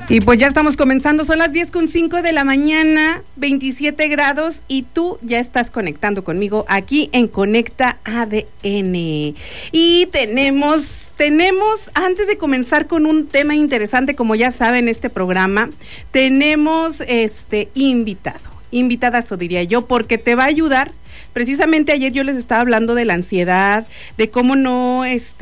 Y pues ya estamos comenzando, son las 10:05 de la mañana, 27 grados, y tú ya estás conectando conmigo aquí en Conecta ADN. Y tenemos, antes de comenzar con un tema interesante, como ya saben, este programa, tenemos invitadazo diría yo, porque te va a ayudar. Precisamente ayer yo les estaba hablando de la ansiedad, de cómo no,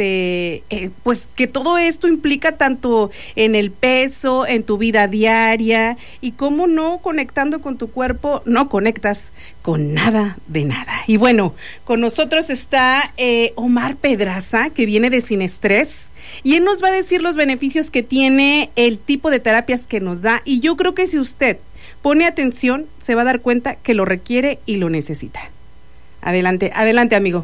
pues que todo esto implica tanto en el peso, en tu vida diaria, y cómo no conectando con tu cuerpo, no conectas con nada de nada. Y bueno, con nosotros está Omar Pedraza, que viene de Sin Estrés, y él nos va a decir los beneficios que tiene, el tipo de terapias que nos da, y yo creo que si usted pone atención, se va a dar cuenta que lo requiere y lo necesita. Adelante, amigo.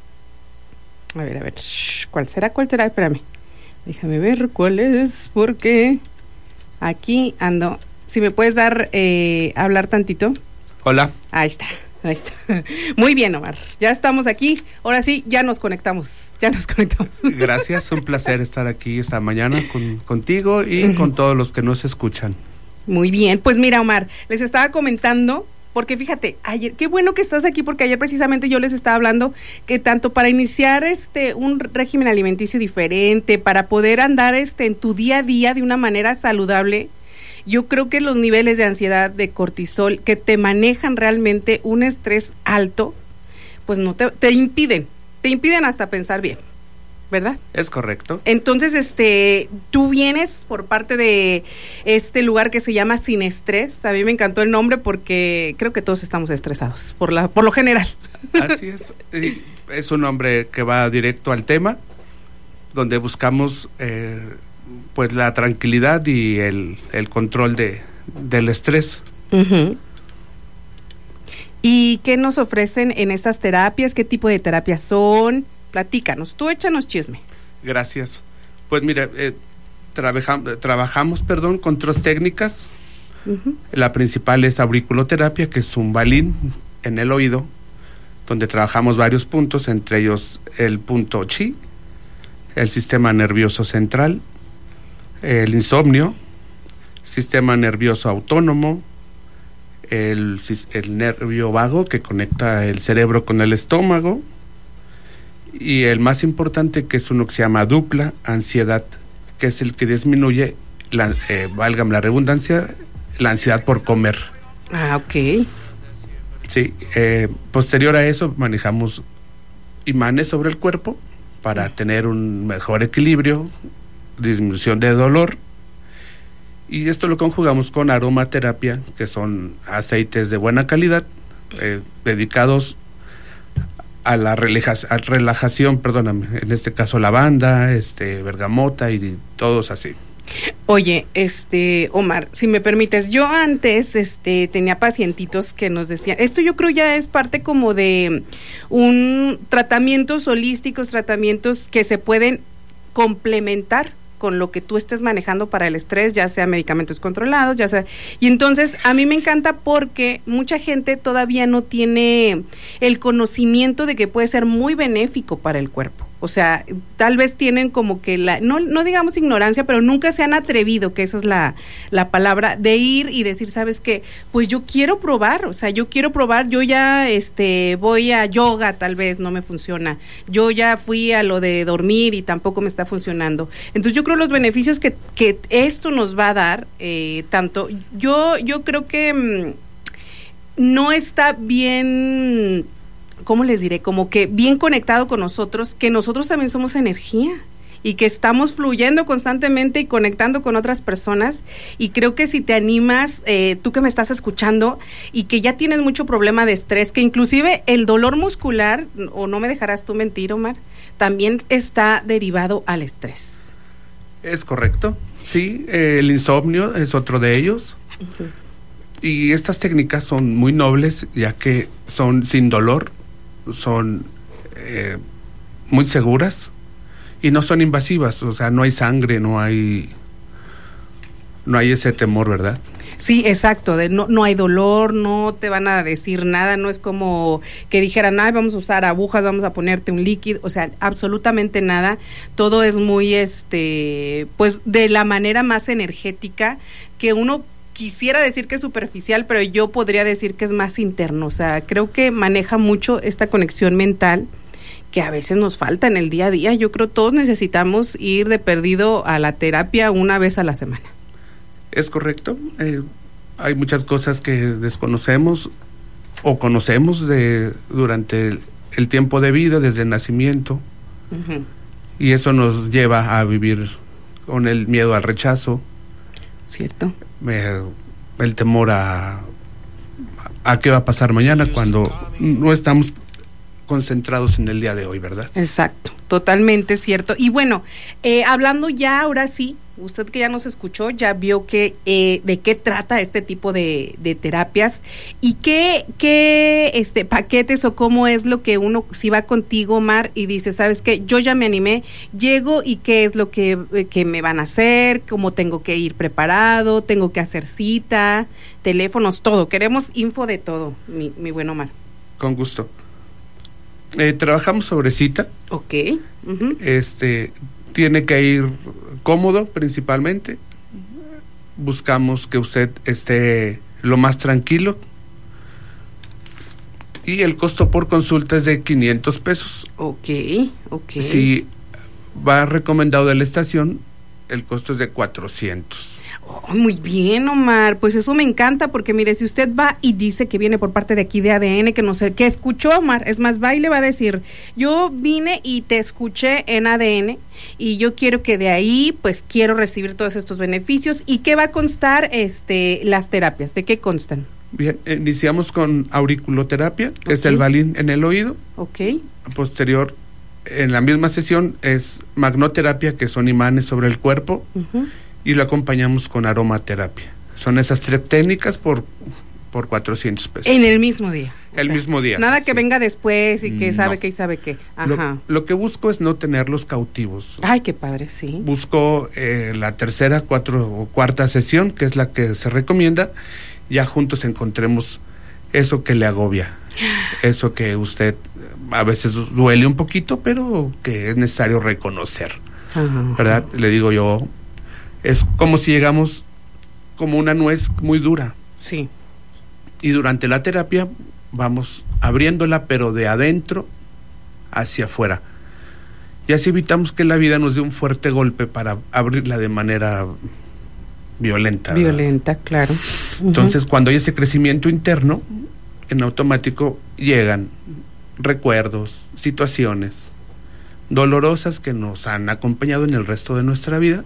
A ver, ¿cuál será? Espérame. Déjame ver cuál es, porque aquí ando. Si me puedes dar, hablar tantito. Hola. Ahí está. Muy bien, Omar. Ya estamos aquí. Ahora sí, ya nos conectamos. Gracias, un placer estar aquí esta mañana contigo y con todos los que nos escuchan. Muy bien, pues mira, Omar, les estaba comentando. Porque fíjate, ayer, qué bueno que estás aquí, porque ayer precisamente yo les estaba hablando que tanto para iniciar un régimen alimenticio diferente, para poder andar en tu día a día de una manera saludable, yo creo que los niveles de ansiedad, de cortisol, que te manejan realmente un estrés alto, pues no te impiden hasta pensar bien, ¿verdad? Es correcto. Entonces, tú vienes por parte de este lugar que se llama Sin Estrés. A mí me encantó el nombre porque creo que todos estamos estresados, por lo general. Así es. Es un nombre que va directo al tema, donde buscamos pues la tranquilidad y el control del estrés. Uh-huh. ¿Y qué nos ofrecen en estas terapias? ¿Qué tipo de terapias son? Platícanos, tú échanos chisme. Gracias. Pues mira, trabajamos con 3 técnicas. Uh-huh. La principal es auriculoterapia, que es un balín en el oído, donde trabajamos varios puntos, entre ellos el punto chi, el sistema nervioso central, el insomnio, sistema nervioso autónomo, el nervio vago que conecta el cerebro con el estómago, y el más importante, que es uno que se llama dupla ansiedad, que es el que disminuye, válgame la redundancia, la ansiedad por comer. Ah, ok. Sí, posterior a eso manejamos imanes sobre el cuerpo para tener un mejor equilibrio, disminución de dolor, y esto lo conjugamos con aromaterapia, que son aceites de buena calidad, dedicados a la relajación, en este caso lavanda, bergamota y todos así. Oye, Omar, si me permites, yo antes tenía pacientitos que nos decían, esto yo creo ya es parte como de tratamientos holísticos, tratamientos que se pueden complementar con lo que tú estés manejando para el estrés, ya sea medicamentos controlados, ya sea... Y entonces, a mí me encanta porque mucha gente todavía no tiene el conocimiento de que puede ser muy benéfico para el cuerpo. O sea, tal vez tienen como que no digamos ignorancia, pero nunca se han atrevido, que esa es la palabra, de ir y decir, ¿sabes qué? Pues yo quiero probar, yo ya voy a yoga, tal vez no me funciona. Yo ya fui a lo de dormir y tampoco me está funcionando. Entonces yo creo los beneficios que esto nos va a dar, tanto, yo creo que no está bien... ¿Cómo les diré? Como que bien conectado con nosotros, que nosotros también somos energía y que estamos fluyendo constantemente y conectando con otras personas, y creo que si te animas, tú que me estás escuchando y que ya tienes mucho problema de estrés, que inclusive el dolor muscular, o no me dejarás tú mentir, Omar, también está derivado al estrés. Es correcto, sí, el insomnio es otro de ellos. Uh-huh. Y estas técnicas son muy nobles, ya que son sin dolor, son muy seguras y no son invasivas, o sea, no hay sangre, no hay ese temor, ¿verdad? Sí, exacto, no hay dolor, no te van a decir nada, no es como que dijeran, ay, vamos a usar agujas, vamos a ponerte un líquido, o sea, absolutamente nada, todo es muy, pues de la manera más energética, que uno quisiera decir que es superficial, pero yo podría decir que es más interno, o sea, creo que maneja mucho esta conexión mental, que a veces nos falta en el día a día. Yo creo todos necesitamos ir de perdido a la terapia una vez a la semana. Es correcto. Hay muchas cosas que desconocemos o conocemos durante el tiempo de vida, desde el nacimiento. Uh-huh. Y eso nos lleva a vivir con el miedo al rechazo. Cierto. El temor a qué va a pasar mañana cuando no estamos concentrados en el día de hoy, ¿verdad? Exacto, totalmente cierto. Y bueno, hablando ya ahora sí, usted que ya nos escuchó, ya vio que de qué trata este tipo de terapias y qué paquetes o cómo es lo que uno, si va contigo, Omar, y dice, ¿sabes qué? Yo ya me animé, llego y qué es lo que me van a hacer, cómo tengo que ir preparado, tengo que hacer cita, teléfonos, todo. Queremos info de todo, mi buen Omar. Con gusto. Trabajamos sobre cita. Ok. Uh-huh. Tiene que ir cómodo principalmente. Buscamos que usted esté lo más tranquilo. Y el costo por consulta es de 500 pesos. Ok. Si va recomendado de la estación, el costo es de 400. Oh, muy bien, Omar, pues eso me encanta, porque mire, si usted va y dice que viene por parte de aquí de ADN, que no sé, que escuchó, Omar, es más, va y le va a decir, yo vine y te escuché en ADN y yo quiero que de ahí, pues quiero recibir todos estos beneficios. ¿Y qué va a constar las terapias? ¿De qué constan? Bien, iniciamos con auriculoterapia, que es el balín en el oído. Ok. Posterior, en la misma sesión, es magnoterapia, que son imanes sobre el cuerpo. Uh-huh. Y lo acompañamos con aromaterapia. Son esas 3 técnicas por 400 pesos. En el mismo día. Mismo día. Nada que venga después y que sabe qué y sabe qué. Ajá. Lo que busco es no tenerlos cautivos. Ay, qué padre, sí. Busco la tercera, cuarta sesión, que es la que se recomienda. Ya juntos encontremos eso que le agobia. Eso que usted a veces duele un poquito, pero que es necesario reconocer. Ajá. ¿Verdad? Le digo yo, es como si llegamos como una nuez muy dura. Sí. Y durante la terapia vamos abriéndola, pero de adentro hacia afuera. Y así evitamos que la vida nos dé un fuerte golpe para abrirla de manera violenta. Violenta, ¿verdad? Claro. Uh-huh. Entonces, cuando hay ese crecimiento interno, en automático llegan recuerdos, situaciones dolorosas que nos han acompañado en el resto de nuestra vida.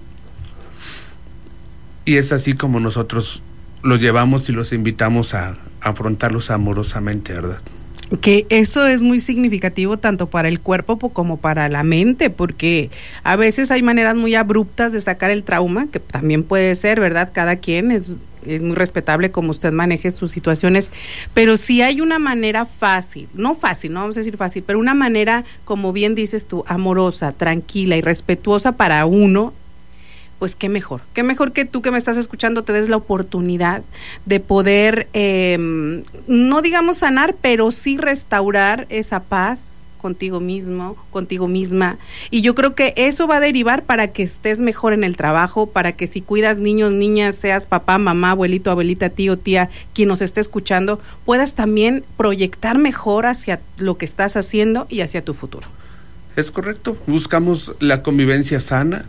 Y es así como nosotros los llevamos y los invitamos a afrontarlos amorosamente, ¿verdad? Que eso es muy significativo tanto para el cuerpo como para la mente, porque a veces hay maneras muy abruptas de sacar el trauma, que también puede ser, ¿verdad? Cada quien es muy respetable como usted maneje sus situaciones, pero si hay una manera fácil, no vamos a decir fácil, pero una manera, como bien dices tú, amorosa, tranquila y respetuosa para uno, pues qué mejor que tú que me estás escuchando te des la oportunidad de poder, no digamos sanar, pero sí restaurar esa paz contigo mismo, contigo misma, y yo creo que eso va a derivar para que estés mejor en el trabajo, para que si cuidas niños, niñas, seas papá, mamá, abuelito, abuelita, tío, tía, quien nos esté escuchando, puedas también proyectar mejor hacia lo que estás haciendo y hacia tu futuro. Es correcto, buscamos la convivencia sana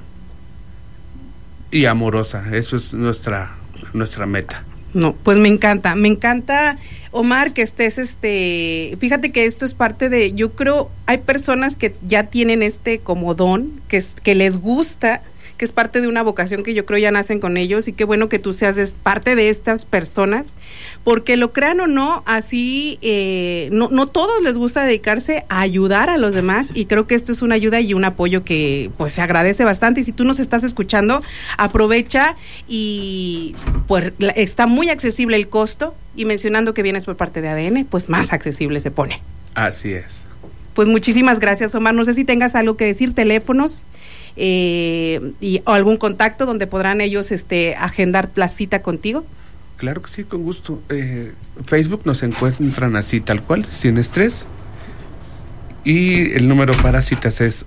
y amorosa, eso es nuestra meta. No, pues me encanta, Omar, que estés, fíjate que esto es parte de, yo creo, hay personas que ya tienen como don, que les gusta, que es parte de una vocación que yo creo ya nacen con ellos, y qué bueno que tú seas parte de estas personas, porque lo crean o no, así, no todos les gusta dedicarse a ayudar a los demás, y creo que esto es una ayuda y un apoyo que pues se agradece bastante, y si tú nos estás escuchando, aprovecha, y pues está muy accesible el costo, y mencionando que vienes por parte de ADN, pues más accesible se pone. Así es. Pues muchísimas gracias, Omar. No sé si tengas algo que decir, teléfonos o algún contacto donde podrán ellos agendar la cita contigo. Claro que sí, con gusto. Facebook nos encuentran así, tal cual, Sin Estrés. Y el número para citas es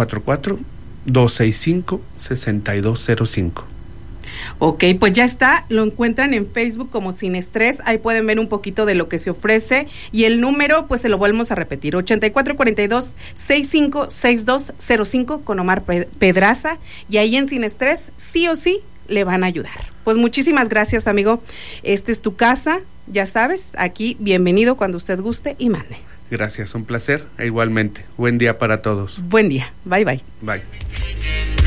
844-265-6205. Ok, pues ya está, lo encuentran en Facebook como Sin Estrés, ahí pueden ver un poquito de lo que se ofrece, y el número, pues se lo volvemos a repetir, 8442-656205 con Omar Pedraza, y ahí en Sin Estrés, sí o sí, le van a ayudar. Pues muchísimas gracias, amigo, esta es tu casa, ya sabes, aquí, bienvenido cuando usted guste y mande. Gracias, un placer, e igualmente, buen día para todos. Buen día, bye bye. Bye.